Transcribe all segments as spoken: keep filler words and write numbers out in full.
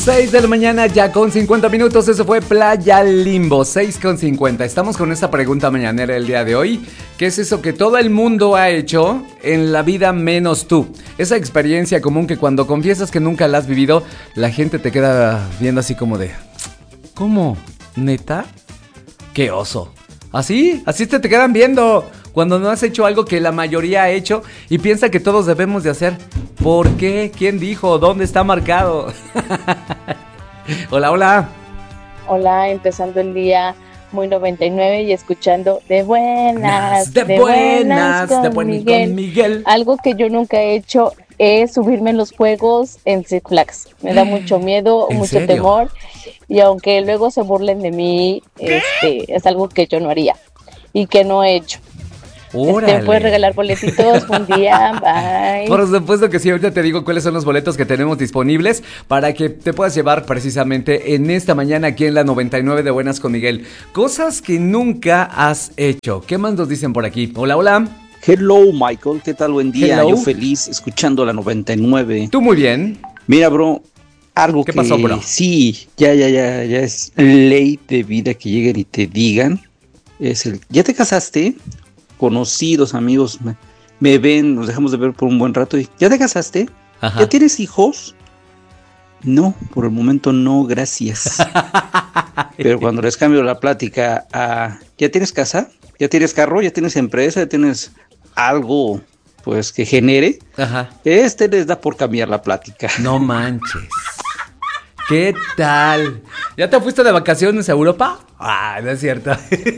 seis de la mañana ya con cincuenta minutos, eso fue Playa Limbo, seis con cincuenta. Estamos con esta pregunta mañanera el día de hoy. ¿Qué es eso que todo el mundo ha hecho en la vida menos tú? Esa experiencia común que cuando confiesas que nunca la has vivido, la gente te queda viendo así como de... ¿Cómo? ¿Neta? ¡Qué oso! Así, así te, te quedan viendo cuando no has hecho algo que la mayoría ha hecho y piensa que todos debemos de hacer. ¿Por qué? ¿Quién dijo? ¿Dónde está marcado? Hola, hola. Hola, empezando el día muy noventa y nueve y escuchando de buenas, de, de buenas, buenas con, de buenas Miguel. con Miguel. Algo que yo nunca he hecho es subirme en los juegos en Six Flags. Me da mucho miedo, mucho serio? temor. Y aunque luego se burlen de mí, este, es algo que yo no haría y que no he hecho. Este, ¿me puedes regalar boletitos? Buen día, bye. Por supuesto que sí, ahorita te digo cuáles son los boletos que tenemos disponibles para que te puedas llevar precisamente en esta mañana aquí en la noventa y nueve de Buenas con Miguel. Cosas que nunca has hecho. ¿Qué más nos dicen por aquí? Hola, hola. Hello, Michael, ¿qué tal? Buen día. Hello. Yo feliz escuchando la noventa y nueve. Tú muy bien. Mira, bro, algo ¿Qué que pasó, bro? sí, ya, ya, ya, ya es ley de vida que lleguen y te digan. Es el, ¿ya te casaste? Conocidos, amigos, me, me ven, nos dejamos de ver por un buen rato y ¿ya te casaste? Ajá. ¿Ya tienes hijos? No, por el momento no, gracias. Pero cuando les cambio la plática a ¿ya tienes casa? ¿Ya tienes carro? ¿Ya tienes empresa? ¿Ya tienes algo pues que genere? Ajá. Este les da por cambiar la plática. No manches. ¿Qué tal? ¿Ya te fuiste de vacaciones a Europa? Ah, no es cierto.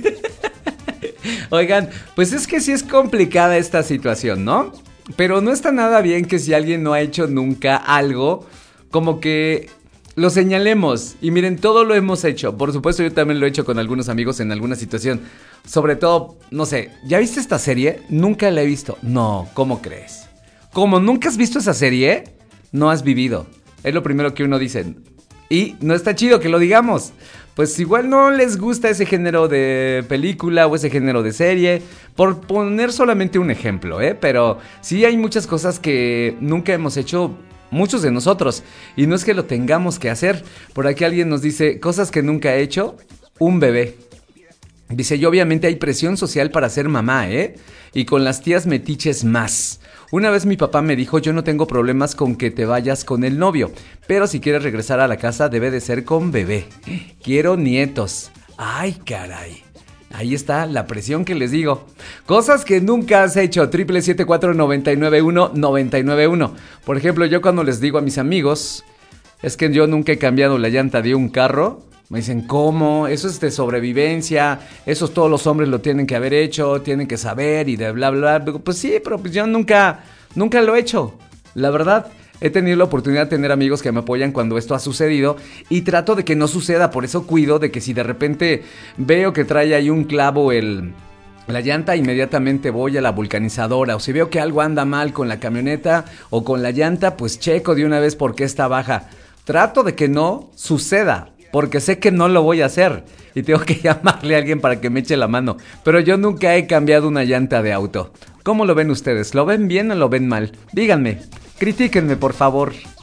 Oigan, pues es que sí es complicada esta situación, ¿no? Pero no está nada bien que si alguien no ha hecho nunca algo, como que lo señalemos. Y miren, todo lo hemos hecho. Por supuesto, yo también lo he hecho con algunos amigos en alguna situación. Sobre todo, no sé, ¿ya viste esta serie? Nunca la he visto. No, ¿cómo crees? Como nunca has visto esa serie, no has vivido. Es lo primero que uno dice. Y no está chido que lo digamos. Pues igual no les gusta ese género de película o ese género de serie, por poner solamente un ejemplo, ¿eh? Pero sí hay muchas cosas que nunca hemos hecho, muchos de nosotros, y no es que lo tengamos que hacer. Por aquí alguien nos dice, cosas que nunca he hecho, un bebé. Dice, y obviamente hay presión social para ser mamá, ¿eh? Y con las tías metiches más. Una vez mi papá me dijo, yo no tengo problemas con que te vayas con el novio, pero si quieres regresar a la casa debe de ser con bebé. Quiero nietos. Ay, caray. Ahí está la presión que les digo. Cosas que nunca has hecho. Triple siete cuatro nueve nueve uno nueve nueve uno. Por ejemplo, yo cuando les digo a mis amigos, es que yo nunca he cambiado la llanta de un carro. Me dicen, ¿cómo? Eso es de sobrevivencia, eso todos los hombres lo tienen que haber hecho, tienen que saber y de bla, bla, bla. Pues sí, pero pues yo nunca, nunca lo he hecho. La verdad, he tenido la oportunidad de tener amigos que me apoyan cuando esto ha sucedido y trato de que no suceda, por eso cuido de que si de repente veo que trae ahí un clavo el... la llanta, inmediatamente voy a la vulcanizadora, o si veo que algo anda mal con la camioneta o con la llanta, pues checo de una vez por qué está baja. Trato de que no suceda, porque sé que no lo voy a hacer y tengo que llamarle a alguien para que me eche la mano. Pero yo nunca he cambiado una llanta de auto. ¿Cómo lo ven ustedes? ¿Lo ven bien o lo ven mal? Díganme, critíquenme por favor.